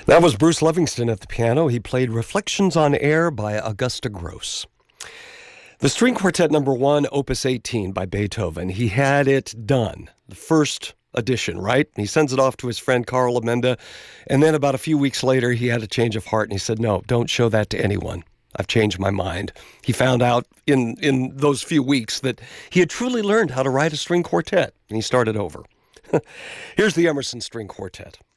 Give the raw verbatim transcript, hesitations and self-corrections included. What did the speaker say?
That was Bruce Livingston at the piano. He played Reflections on Air by Augusta Gross. The String Quartet number one, Opus eighteen by Beethoven. He had it done, the first edition, right? He sends it off to his friend Carl Amenda, and then about a few weeks later, he had a change of heart, and he said, no, don't show that to anyone. I've changed my mind. He found out in, in those few weeks that he had truly learned how to write a string quartet, and he started over. Here's the Emerson String Quartet.